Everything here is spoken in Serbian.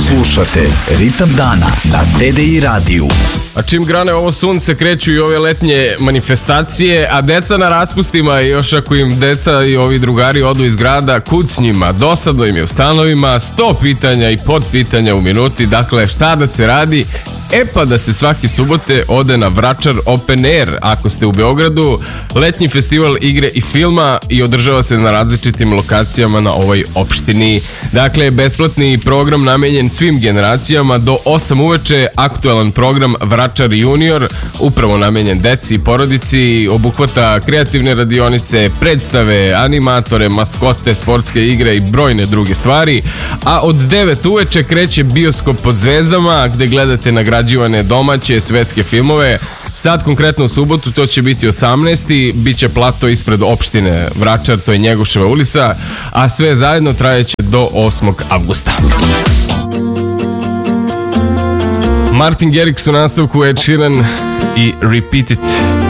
Slušate Ritam dana na TDI radiju. A čim grane ovo sunce, kreću i ove letnje manifestacije, a deca na raspustima, i još ako im deca i ovi drugari odu iz grada, kud s njima, dosadno im je u stanovima, 100 pitanja i podpitanja u minuti, dakle šta da se radi? Pa da se svake subote ode na Vračar Open Air ako ste u Beogradu, letnji festival igre i filma, i održava se na različitim lokacijama na ovoj opštini. Dakle, besplatni program namenjen svim generacijama do 8 uveče, aktualan program Vračar Junior, upravo namenjen deci i porodici, obuhvata kreativne radionice, predstave, animatore, maskote, sportske igre i brojne druge stvari, a od 9 uveče kreće Bioskop pod zvezdama, gde gledate nagrađivane domaće svetske filmove. Sad konkretno u subotu to će biti 18. Biće plato ispred opštine Vračar, to je Njegoševa ulica, a sve zajedno trajeće do 8. avgusta. Martin Garrix u nastavku, Ed Sheeran i Repeat It.